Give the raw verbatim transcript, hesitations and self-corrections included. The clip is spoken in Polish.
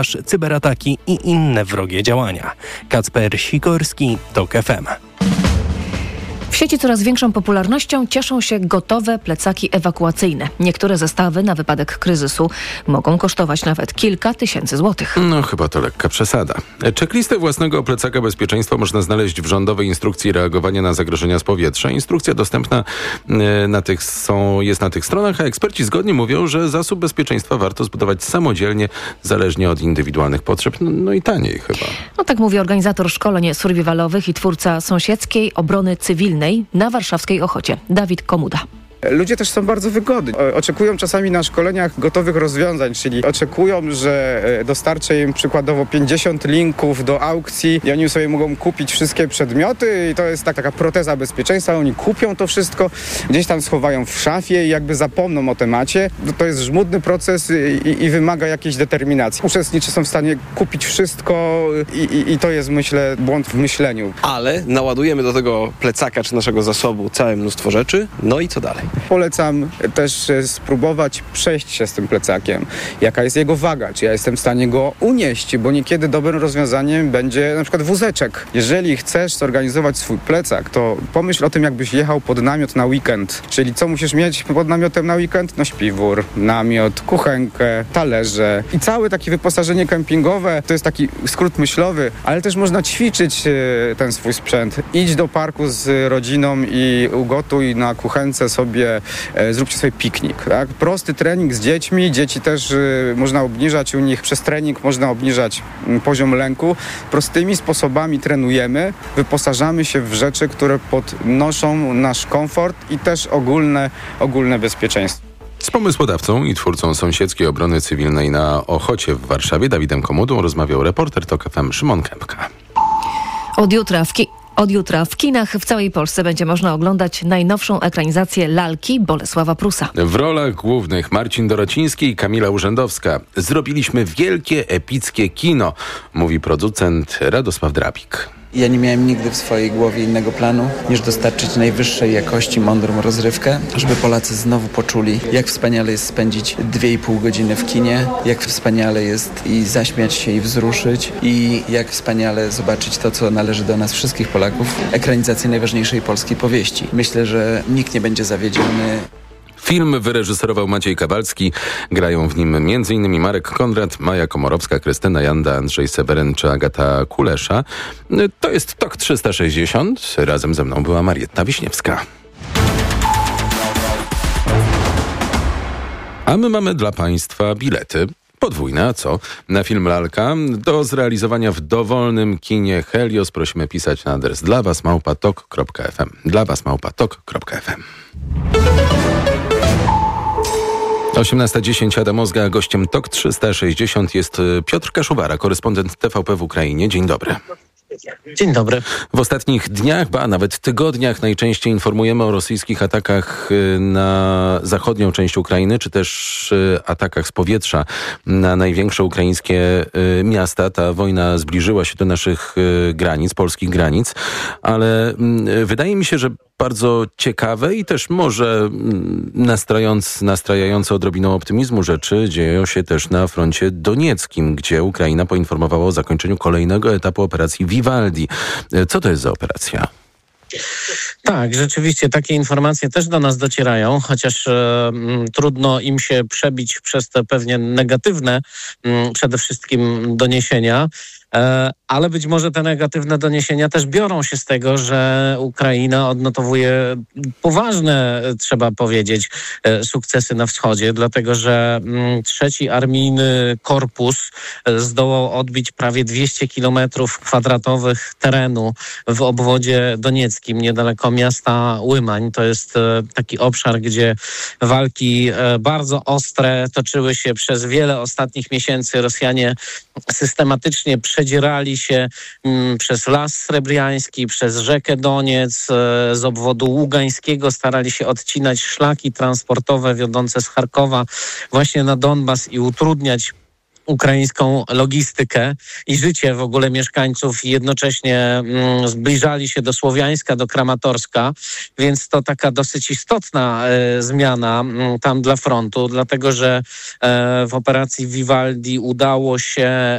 cyberataki i inne wrogie działania. Kacper Sikorski, TOK F M. W sieci coraz większą popularnością cieszą się gotowe plecaki ewakuacyjne. Niektóre zestawy na wypadek kryzysu mogą kosztować nawet kilka tysięcy złotych. No chyba to lekka przesada. Checklistę własnego plecaka bezpieczeństwa można znaleźć w rządowej instrukcji reagowania na zagrożenia z powietrza. Instrukcja dostępna na tych są, jest na tych stronach, a eksperci zgodnie mówią, że zasób bezpieczeństwa warto zbudować samodzielnie, zależnie od indywidualnych potrzeb, no, no i taniej chyba. No tak mówi organizator szkoleń survivalowych i twórca sąsiedzkiej obrony cywilnej na warszawskiej Ochocie, Dawid Komuda. Ludzie też są bardzo wygodni. Oczekują czasami na szkoleniach gotowych rozwiązań, czyli oczekują, że dostarczę im przykładowo pięćdziesiąt linków do aukcji i oni sobie mogą kupić wszystkie przedmioty i to jest tak, taka proteza bezpieczeństwa. Oni kupią to wszystko, gdzieś tam schowają w szafie i jakby zapomną o temacie. To jest żmudny proces i, i wymaga jakiejś determinacji. Uczestnicy są w stanie kupić wszystko i, i, i to jest, myślę, błąd w myśleniu. Ale naładujemy do tego plecaka czy naszego zasobu całe mnóstwo rzeczy, no i co dalej? Polecam też spróbować przejść się z tym plecakiem. Jaka jest jego waga? Czy ja jestem w stanie go unieść? Bo niekiedy dobrym rozwiązaniem będzie na przykład wózeczek. Jeżeli chcesz zorganizować swój plecak, to pomyśl o tym, jakbyś jechał pod namiot na weekend. Czyli co musisz mieć pod namiotem na weekend? No śpiwór, namiot, kuchenkę, talerze i całe takie wyposażenie kempingowe. To jest taki skrót myślowy, ale też można ćwiczyć ten swój sprzęt. Idź do parku z rodziną i ugotuj na kuchence sobie E, zróbcie sobie piknik. Tak? Prosty trening z dziećmi. Dzieci też y, można obniżać u nich, przez trening można obniżać y, poziom lęku. Prostymi sposobami trenujemy, wyposażamy się w rzeczy, które podnoszą nasz komfort i też ogólne, ogólne bezpieczeństwo. Z pomysłodawcą i twórcą sąsiedzkiej obrony cywilnej na Ochocie w Warszawie, Dawidem Komudą, rozmawiał reporter TOK F M Szymon Kępka. Od jutra w ki- Od jutra w kinach w całej Polsce będzie można oglądać najnowszą ekranizację Lalki Bolesława Prusa. W rolach głównych Marcin Dorociński i Kamila Urzędowska. Zrobiliśmy wielkie, epickie kino, mówi producent Radosław Drabik. Ja nie miałem nigdy w swojej głowie innego planu, niż dostarczyć najwyższej jakości mądrą rozrywkę, żeby Polacy znowu poczuli, jak wspaniale jest spędzić dwie i pół godziny w kinie, jak wspaniale jest i zaśmiać się i wzruszyć i jak wspaniale zobaczyć to, co należy do nas wszystkich Polaków, ekranizację najważniejszej polskiej powieści. Myślę, że nikt nie będzie zawiedziony. Film wyreżyserował Maciej Kawalski. Grają w nim m.in. Marek Konrad, Maja Komorowska, Krystyna Janda, Andrzej Seweryn czy Agata Kulesza. To jest TOK trzysta sześćdziesiąt. Razem ze mną była Marietta Wiśniewska. A my mamy dla Państwa bilety. Podwójne, a co? Na film Lalka do zrealizowania w dowolnym kinie Helios prosimy pisać na adres dla was małpa tok kropka f m. Dla was małpa tok kropka f m. osiemnasta dziesięć, Adam Ozga, gościem TOK trzysta sześćdziesiąt jest Piotr Kaszuwara, korespondent T V P w Ukrainie. Dzień dobry. Dzień dobry. W ostatnich dniach, ba nawet tygodniach najczęściej informujemy o rosyjskich atakach na zachodnią część Ukrainy, czy też atakach z powietrza na największe ukraińskie miasta. Ta wojna zbliżyła się do naszych granic, polskich granic, ale wydaje mi się, że bardzo ciekawe i też może nastrajające, nastrajające odrobiną optymizmu rzeczy dzieją się też na froncie donieckim, gdzie Ukraina poinformowała o zakończeniu kolejnego etapu operacji Vivaldi. Co to jest za operacja? Tak, rzeczywiście takie informacje też do nas docierają, chociaż e, trudno im się przebić przez te pewnie negatywne m, przede wszystkim doniesienia. Ale być może te negatywne doniesienia też biorą się z tego, że Ukraina odnotowuje poważne, trzeba powiedzieć, sukcesy na wschodzie, dlatego że trzeci Armijny Korpus zdołał odbić prawie dwieście kilometrów kwadratowych terenu w obwodzie donieckim, niedaleko miasta Łymań. To jest taki obszar, gdzie walki bardzo ostre toczyły się przez wiele ostatnich miesięcy. Rosjanie systematycznie przedzierali się m, przez Las Srebriański, przez rzekę Doniec, e, z obwodu ługańskiego, starali się odcinać szlaki transportowe wiodące z Charkowa właśnie na Donbas i utrudniać ukraińską logistykę i życie w ogóle mieszkańców i jednocześnie mm, zbliżali się do Słowiańska, do Kramatorska, więc to taka dosyć istotna e, zmiana m, tam dla frontu, dlatego że e, w operacji Vivaldi udało się